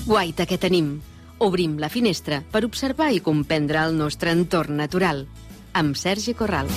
Guaita que tenim. Obrim la finestra per observar i comprendre el nostre entorn natural. Amb Sergi Corral.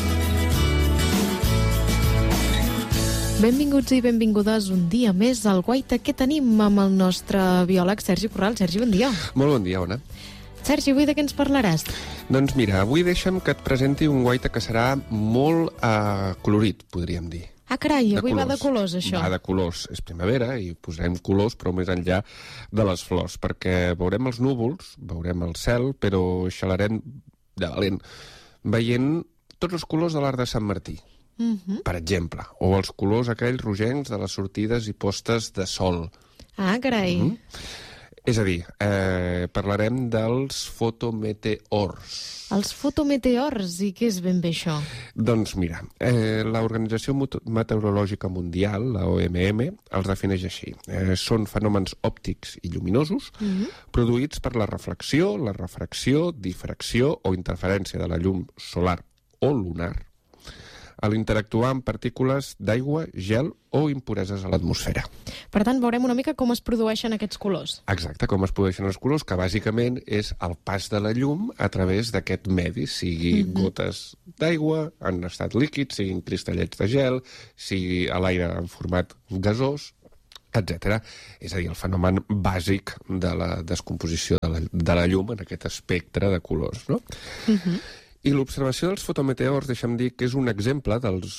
Benvinguts i benvingudes un dia més al Guaita que tenim amb el nostre biòleg Sergi Corral. Sergi, bon dia. Molt bon dia, Ona. Sergi, avui de què ens parlaràs? Doncs mira, avui deixa'm que et presenti un guaita que serà molt colorit, podríem dir. Ah, carai, avui va de colors, això. Va de colors. És primavera i posarem colors, però més enllà de les flors, perquè veurem els núvols, veurem el cel, però xalarem de valent, veient tots els colors de l'arc de Sant Martí, per exemple, o els colors aquells rogencs de les sortides i postes de sol. Ah, carai. És a dir, parlarem dels fotometeors. Els fotometeors, i què és ben bé això? Doncs mira, l'Organització Meteorològica Mundial, la OMM, els defineix així. Són fenòmens òptics i lluminosos produïts per la reflexió, la refracció, difracció o interferència de la llum solar o lunar a l'interactuar amb partícules d'aigua, gel o impureses a l'atmosfera. Per tant, veurem una mica com es produeixen aquests colors. Exacte, com es produeixen els colors, que bàsicament és el pas de la llum a través d'aquest medi, sigui gotes d'aigua en estat líquid, siguin cristallets de gel, sigui a l'aire en format gasós, etc. És a dir, el fenomen bàsic de la descomposició de la llum en aquest espectre de colors, no? I l'observació dels fotometeors, deixa'm dir que és un exemple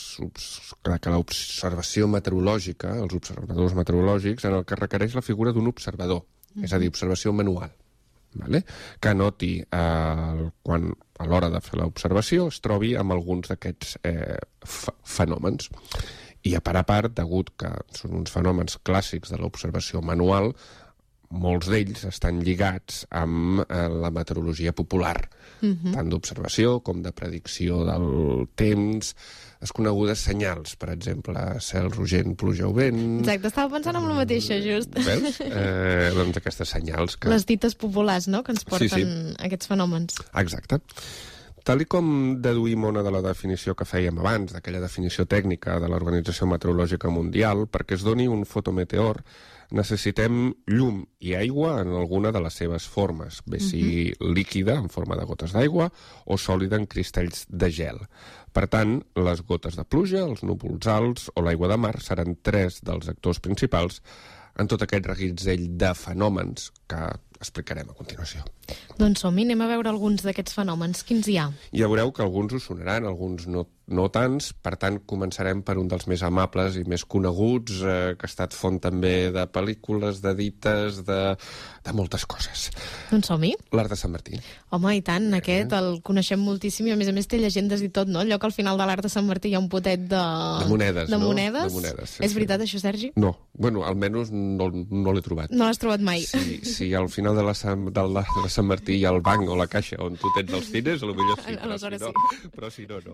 que l'observació meteorològica, els observadors meteorològics, en el que requereix la figura d'un observador, és a dir, observació manual, vale? Que noti quan a l'hora de fer l'observació es trobi amb alguns d'aquests fenòmens. I a part, degut que són uns fenòmens clàssics de l'observació manual, molts d'ells estan lligats amb la meteorologia popular, tant d'observació com de predicció del temps, les conegudes senyals, per exemple, cel rogent, pluja o vent... Exacte, estava pensant en la mateixa, just. Veus? Doncs aquestes senyals que... Les dites populars, no?, que ens porten aquests fenòmens. Exacte. Tal com deduïm, Ona, de la definició que fèiem abans, d'aquella definició tècnica de l'Organització Meteorològica Mundial, perquè es doni un fotometeor, necessitem llum i aigua en alguna de les seves formes, bé sigui líquida, en forma de gotes d'aigua, o sòlida en cristalls de gel. Per tant, les gotes de pluja, els núvols alts o l'aigua de mar seran tres dels actors principals en tot aquest reguitzell de fenòmens que explicarem a continuació. Doncs som-hi, anem a veure alguns d'aquests fenòmens. Quins hi ha? Ja veureu que alguns us sonaran, alguns no tants, per tant començarem per un dels més amables i més coneguts, que ha estat font també de pel·lícules, de dites, de moltes coses. Doncs som-hi. L'arc de Sant Martí. Home, i tant, aquest el coneixem moltíssim i a més té llegendes i tot, no? Allò que al final de l'arc de Sant Martí hi ha un potet de monedes, de no? monedes. De monedes, sí, és veritat, això, Sergi? No, bueno, almenys no l'he trobat. No l'has trobat mai? Si al final de Sant Martí hi ha el banc o la caixa on tu tens els diners, potser sí, però si no, no.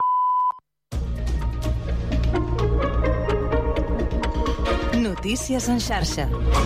Notícies en xarxa.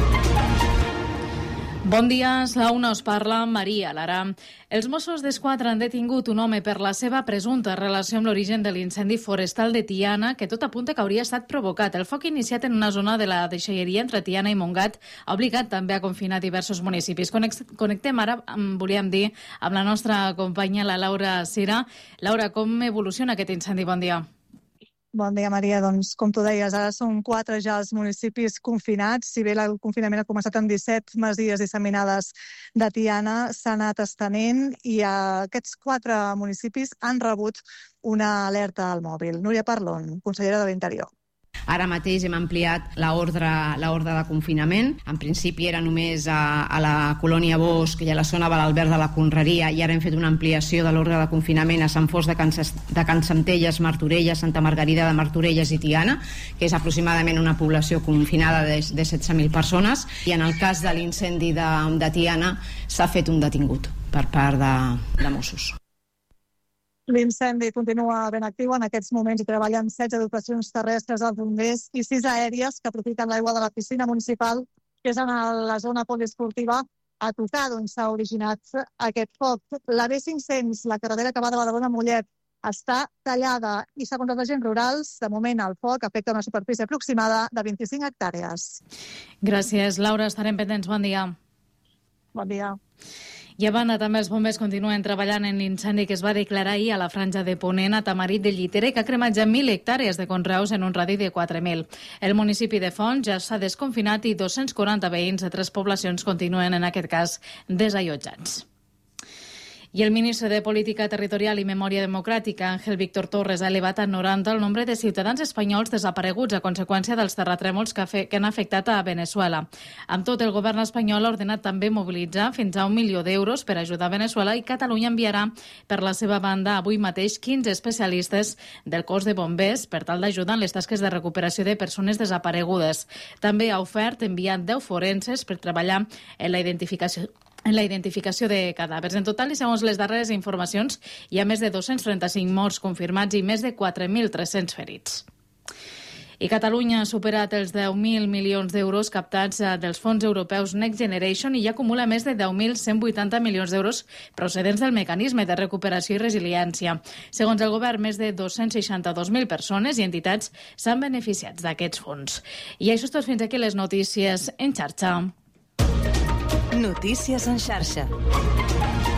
Bon dia, la una us parla Maria Lara. Els Mossos d'Esquadra han detingut un home per la seva presumpta relació amb l'origen de l'incendi forestal de Tiana, que tot apunta que hauria estat provocat. El foc iniciat en una zona de la deixalleria entre Tiana i Montgat ha obligat també a confinar diversos municipis. Connectem ara, volíem dir, amb la nostra companya, la Laura Cira. Laura, com evoluciona aquest incendi? Bon dia. Bon dia, Maria. Doncs, com tu deies, ara són 4 ja els municipis confinats. Si bé el confinament ha començat amb 17 masies disseminades de Tiana, s'ha anat estenent i aquests 4 municipis han rebut una alerta al mòbil. Núria Parlon, consellera de l'Interior. Ara mateix hem ampliat l'ordre de confinament. En principi era només a la colònia Bosch i a la zona de l'Albert de la Conreria, i ara hem fet una ampliació de l'ordre de confinament a Sant Fost de Can Centelles, Martorelles, Santa Margarida de Martorelles i Tiana, que és aproximadament una població confinada de 16.000 persones, i en el cas de l'incendi de Tiana s'ha fet un detingut per part de Mossos. L'incendi continua ben actiu. En aquests moments hi treballen 16 dotacions terrestres dels bombers i 6 aèries que aprofiten l'aigua de la piscina municipal, que és en la zona poliesportiva, a tocar d'on s'ha originat aquest foc. La B500, la carretera que va de Badalona a Mollet, està tallada i, segons els agents rurals, de moment el foc afecta una superfície aproximada de 25 hectàrees. Gràcies, Laura. Estarem pendents. Bon dia. Bon dia. I a banda, també els bombers continuen treballant en l'incendi que es va declarar ahir a la franja de Ponent a Tamarit de Llitera i que ha cremat ja 1.000 hectàrees de conreus en un radi de 4.000. El municipi de Font ja s'ha desconfinat i 240 veïns de 3 poblacions continuen, en aquest cas, desallotjats. I el ministre de Política Territorial i Memòria Democràtica, Ángel Víctor Torres, ha elevat a 90 el nombre de ciutadans espanyols desapareguts a conseqüència dels terratrèmols que han afectat a Venezuela. Amb tot, el govern espanyol ha ordenat també mobilitzar fins a 1 milió d'euros per ajudar Venezuela i Catalunya enviarà per la seva banda avui mateix 15 especialistes del cos de bombers per tal d'ajudar en les tasques de recuperació de persones desaparegudes. També ha ofert enviar 10 forenses per treballar en la identificació de cadàvers. En total, i segons les darreres informacions, hi ha més de 235 morts confirmats i més de 4.300 ferits. I Catalunya ha superat els 10.000 milions d'euros captats dels fons europeus Next Generation i ja acumula més de 10.180 milions d'euros procedents del mecanisme de recuperació i resiliència. Segons el govern, més de 262.000 persones i entitats s'han beneficiat d'aquests fons. I això és tot, fins aquí les notícies en xarxa. Notícies en xarxa.